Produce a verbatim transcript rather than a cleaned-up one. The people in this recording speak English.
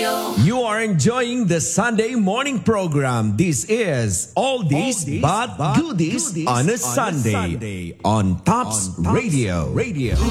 You are enjoying the Sunday morning program. This is Oldies, Oldies but, but Goodies, goodies on a Sunday, Sunday on Tops, on Tops Radio. Radio.